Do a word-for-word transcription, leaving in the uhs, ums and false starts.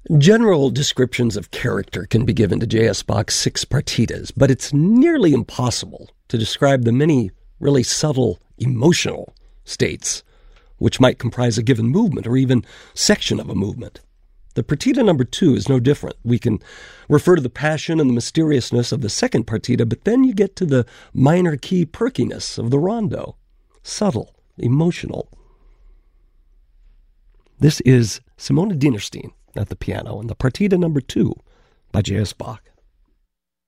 General descriptions of character can be given to J S. Bach's six partitas, but it's nearly impossible to describe the many really subtle emotional states which might comprise a given movement or even section of a movement. The partita number two is no different. We can refer to the passion and the mysteriousness of the second partita, but then you get to the minor key perkiness of the rondo. Subtle, emotional. This is Simona Dinerstein at the piano and the partita number two by J S. Bach.